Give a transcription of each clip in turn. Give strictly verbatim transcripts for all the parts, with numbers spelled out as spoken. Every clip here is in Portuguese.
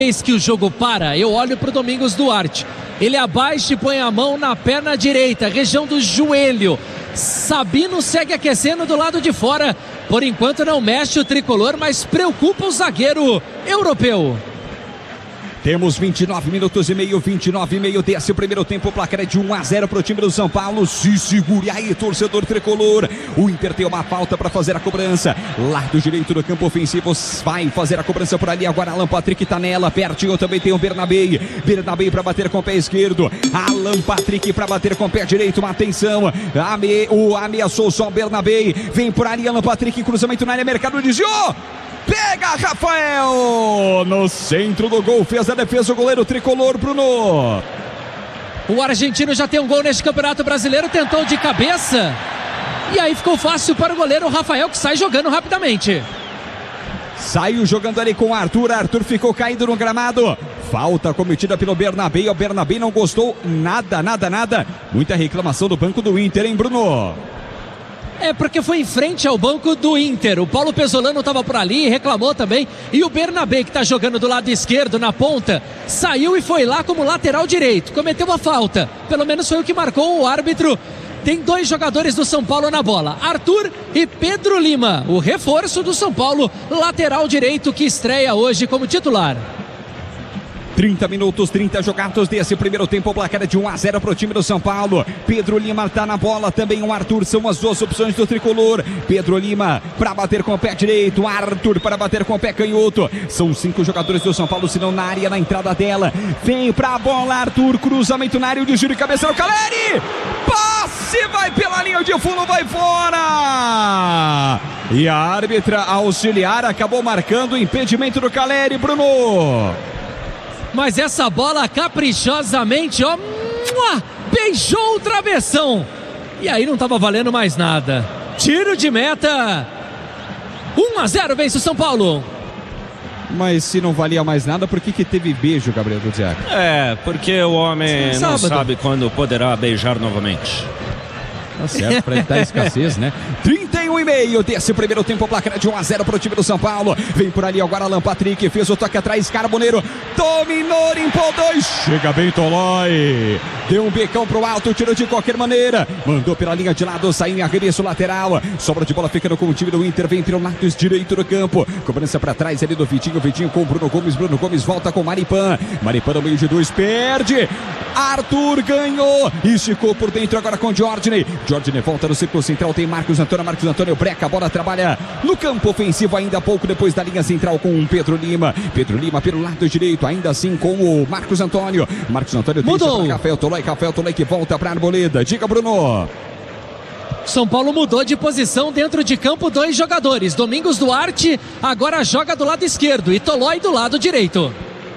vez que o jogo para, eu olho para o Domingos Duarte. Ele abaixa e põe a mão na perna direita, região do joelho. Sabino segue aquecendo do lado de fora. Por enquanto não mexe o tricolor, mas preocupa o zagueiro europeu. Temos vinte e nove minutos e meio, vinte e nove e meio desse primeiro tempo. O placar é de um a zero para o time do São Paulo. Se segure aí, torcedor tricolor. O Inter tem uma falta para fazer a cobrança. Lado direito do campo ofensivo. Vai fazer a cobrança por ali. Agora Alan Patrick tá nela. Pertinho também tem o Bernabei. Bernabei para bater com o pé esquerdo. Alan Patrick para bater com o pé direito. Uma atenção. Ame... O ameaçou só o Bernabei. Vem por ali Alan Patrick. Cruzamento na área. Mercado desviou. Pega Rafael no centro do gol, fez a defesa o goleiro tricolor, Bruno. O argentino já tem um gol neste Campeonato Brasileiro, tentou de cabeça e aí ficou fácil para o goleiro Rafael, que sai jogando rapidamente. Saiu jogando ali com o Arthur, Arthur ficou caído no gramado. Falta cometida pelo Bernabei, o Bernabei não gostou nada, nada, nada. Muita reclamação do banco do Inter, hein, Bruno? É porque foi em frente ao banco do Inter. O Paulo Pesolano estava por ali, reclamou também. E o Bernabei, que está jogando do lado esquerdo, na ponta, saiu e foi lá como lateral direito. Cometeu uma falta. Pelo menos foi o que marcou o árbitro. Tem dois jogadores do São Paulo na bola, Arthur e Pedro Lima. O reforço do São Paulo, lateral direito, que estreia hoje como titular. trinta minutos, trinta jogados desse primeiro tempo. O placar é de um a zero para o time do São Paulo. Pedro Lima está na bola, também o Arthur. São as duas opções do tricolor. Pedro Lima para bater com o pé direito, Arthur para bater com o pé canhoto. São cinco jogadores do São Paulo, se não na área, na entrada dela. Vem para a bola, Arthur, cruzamento na área, o desvio de cabeça no Caleri. Passe, vai pela linha de fundo, vai fora. E a árbitra auxiliar acabou marcando o impedimento do Caleri, Bruno. Mas essa bola caprichosamente, ó, beijou o travessão. E aí não estava valendo mais nada. Tiro de meta. um a zero vence o São Paulo. Mas se não valia mais nada, por que que teve beijo, Gabriel Duziak? É, porque o homem não sabe quando poderá beijar novamente. Tá certo, para evitar escassez, né? trinta e um e meio desse primeiro tempo, placar de um a zero para o time do São Paulo. Vem por ali agora Alan Patrick, fez o toque atrás, Carboneiro dominou, limpou dois, chega bem Tolói, deu um becão pro alto, tirou de qualquer maneira, mandou pela linha de lado, saiu em arremesso lateral, sobra de bola ficando com o time do Inter, vem pelo lado direito do campo, cobrança para trás ali do Vitinho, Vitinho com o Bruno Gomes, Bruno Gomes volta com Maripan, Maripan no meio de dois, perde, Arthur ganhou, esticou por dentro agora com Jorginho, Jorginho volta no círculo central, tem Marcos Antônio, Marcos Antônio breca, a bola trabalha no campo ofensivo ainda há pouco depois da linha central com o Pedro Lima, Pedro Lima pelo lado direito, ainda assim com o Marcos Antônio, Marcos Antônio mudou. Deixa para Rafael Tolói, Rafael Tolói que volta para a Arboleda, diga Bruno. São Paulo mudou de posição dentro de campo, dois jogadores, Domingos Duarte agora joga do lado esquerdo e Tolói do lado direito.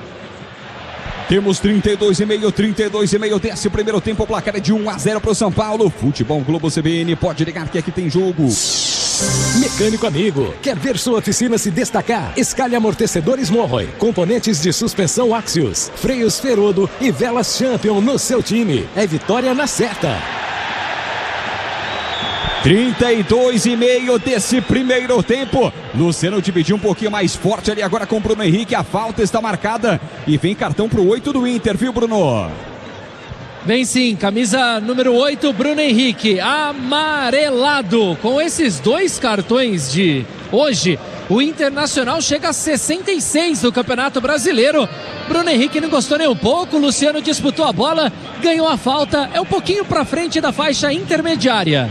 Temos trinta e dois e meio, trinta e dois e meio desse primeiro tempo, o placar é de um a zero para o São Paulo. Futebol Globo C B N, pode ligar que aqui tem jogo. Mecânico amigo, quer ver sua oficina se destacar? Escalhe amortecedores Morroy, componentes de suspensão Axios, freios Ferodo e velas Champion no seu time. É vitória na certa. trinta e dois e meio desse primeiro tempo. Luciano dividiu um pouquinho mais forte ali agora com o Bruno Henrique. A falta está marcada e vem cartão para o oito do Inter, viu, Bruno? Vem sim, camisa número oito, Bruno Henrique, amarelado. Com esses dois cartões de hoje, o Internacional chega a sessenta e seis do Campeonato Brasileiro. Bruno Henrique não gostou nem um pouco, Luciano disputou a bola, ganhou a falta, é um pouquinho para frente da faixa intermediária.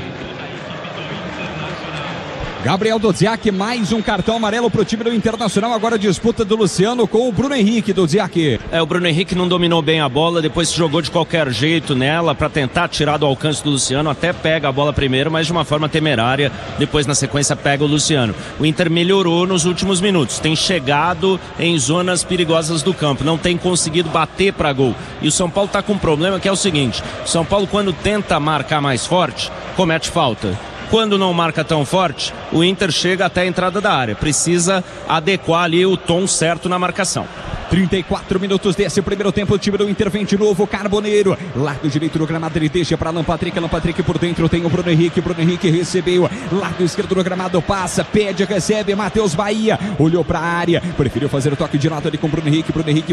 Gabriel Duziak, mais um cartão amarelo para o time do Internacional. Agora a disputa do Luciano com o Bruno Henrique, Duziak. É, o Bruno Henrique não dominou bem a bola, depois se jogou de qualquer jeito nela para tentar tirar do alcance do Luciano. Até pega a bola primeiro, mas de uma forma temerária. Depois na sequência pega o Luciano. O Inter melhorou nos últimos minutos, tem chegado em zonas perigosas do campo, não tem conseguido bater para gol. E o São Paulo está com um problema que é o seguinte: o São Paulo, quando tenta marcar mais forte, comete falta. Quando não marca tão forte, o Inter chega até a entrada da área. Precisa adequar ali o tom certo na marcação. trinta e quatro minutos desse primeiro tempo, o time do Inter vem de novo, Carboneiro, lado direito do gramado, ele deixa para Alan Patrick, Alan Patrick por dentro tem o Bruno Henrique, Bruno Henrique recebeu, lado esquerdo do gramado, passa, pede, recebe, Matheus Bahia, olhou para a área, preferiu fazer o toque de lado ali com o Bruno Henrique, Bruno Henrique